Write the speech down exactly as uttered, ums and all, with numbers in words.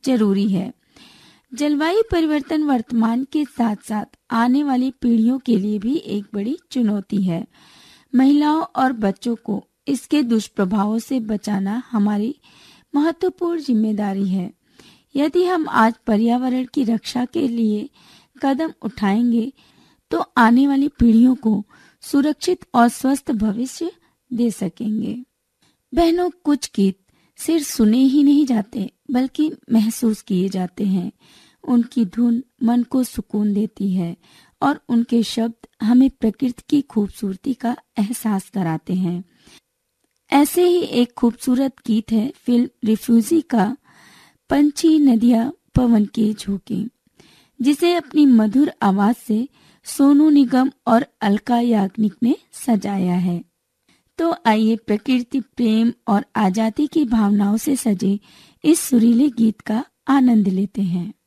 जरूरी है। जलवायु परिवर्तन वर्तमान के साथ साथ आने वाली पीढ़ियों के लिए भी एक बड़ी चुनौती है। महिलाओं और बच्चों को इसके दुष्प्रभावों से बचाना हमारी महत्वपूर्ण जिम्मेदारी है। यदि हम आज पर्यावरण की रक्षा के लिए कदम उठाएंगे तो आने वाली पीढ़ियों को सुरक्षित और स्वस्थ भविष्य दे सकेंगे। बहनों, कुछ गीत सिर्फ सुने ही नहीं जाते बल्कि महसूस किए जाते हैं। उनकी धुन मन को सुकून देती है और उनके शब्द हमें प्रकृति की खूबसूरती का एहसास कराते हैं। ऐसे ही एक खूबसूरत गीत है फिल्म रिफ्यूजी का पंछी नदियां पवन के झोंके, जिसे अपनी मधुर आवाज से सोनू निगम और अलका याग्निक ने सजाया है। तो आइए प्रकृति प्रेम और आजादी की भावनाओं से सजे इस सुरीले गीत का आनंद लेते हैं।